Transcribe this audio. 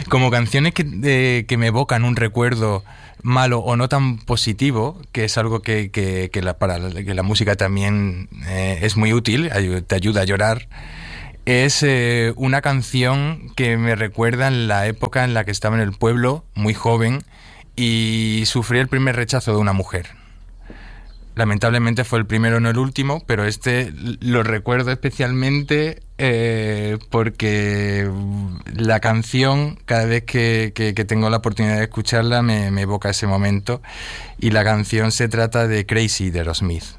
Como canciones que me evocan un recuerdo malo o no tan positivo, que es algo que la música también es muy útil, te ayuda a llorar. Es una canción que me recuerda en la época en la que estaba en el pueblo, muy joven, y sufrí el primer rechazo de una mujer. Lamentablemente fue el primero, no el último, pero este lo recuerdo especialmente porque la canción, cada vez que tengo la oportunidad de escucharla, me evoca ese momento. Y la canción se trata de Crazy de Aerosmith.